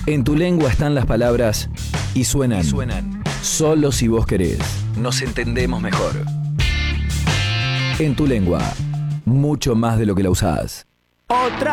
En tu lengua están las palabras y suenan. Solo si vos querés. Nos entendemos mejor. En tu lengua, mucho más de lo que la usás. Otra